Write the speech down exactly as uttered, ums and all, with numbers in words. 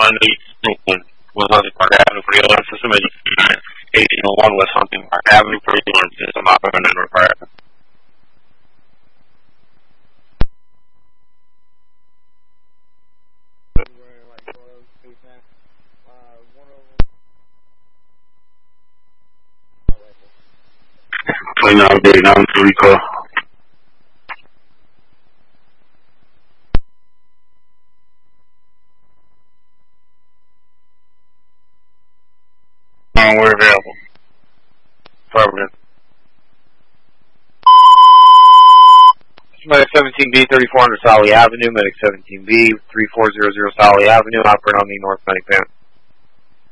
Monday, West Hunting Park Avenue for the alarm system, and eighteen oh one West Hunting Park Avenue for the alarm system operating and required. twenty-nine thirty-nine to recall. Um, we're available. Affirmative. Medic seventeen B, thirty-four hundred Solly Avenue, Medic seventeen B, thirty-four hundred Solly Avenue, operate on the North Medic van.